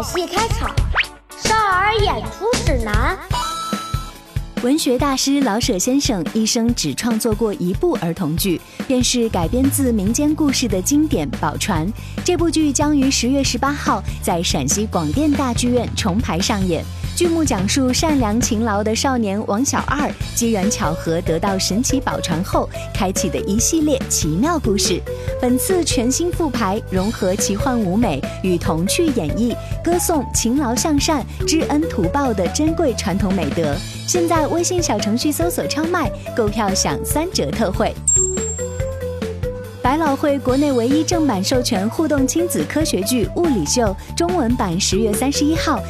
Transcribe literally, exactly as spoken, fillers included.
戏开场，少儿演出指南。 文学大师老舍先生一生只创作过一部儿童剧，便是改编自民间故事的经典《宝船》。这部剧将于十月十八号在陕西广电大剧院重排上演。剧目讲述善良勤劳的少年王小二机缘巧合得到神奇宝船后开启的一系列奇妙故事。本次全新复排，融合奇幻舞美与童趣演绎，歌颂勤劳向善、知恩图报的珍贵传统美德。现在微信小程序搜索超卖，购票享三折特惠。百老汇国内唯一正版授权互动亲子科学剧《物理秀》中文版十月三十一号